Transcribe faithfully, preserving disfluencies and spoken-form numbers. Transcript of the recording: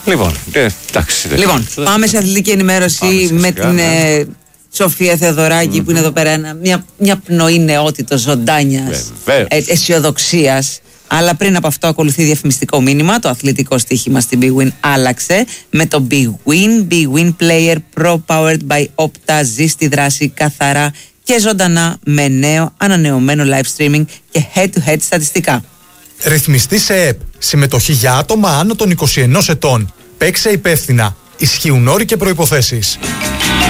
Λοιπόν, ε, εντάξει. Λοιπόν, πάμε σε αθλητική ενημέρωση πάμε με σιγά, την ναι. ε, Σοφία Θεοδωράκη mm-hmm. που είναι εδώ πέρα ένα, μια, μια πνοή νεότητος, ζωντάνιας, ε, αισιοδοξίας. Αλλά πριν από αυτό ακολουθεί διαφημιστικό μήνυμα. Το αθλητικό στοίχημα στην Big Win άλλαξε με το Big Win. Big Win Player Pro Powered by Opta. Ζει στη δράση καθαρά και ζωντανά με νέο ανανεωμένο live streaming και head-to-head στατιστικά. Ρυθμιστή σε ΕΠ. Συμμετοχή για άτομα άνω των είκοσι ενός ετών. Παίξε υπεύθυνα. Ισχύουν όροι και προϋποθέσεις.